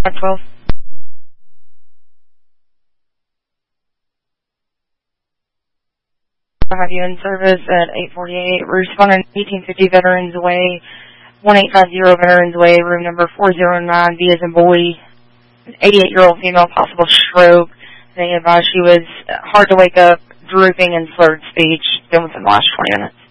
12. I'll have you in service at 848. We're responding 1850 Veterans Way, 1850 Veterans Way, room number 409, B as in boy, an 88-year-old female, possible stroke. They advised she was hard to wake up, drooping, and slurred speech. Been within the last 20 minutes.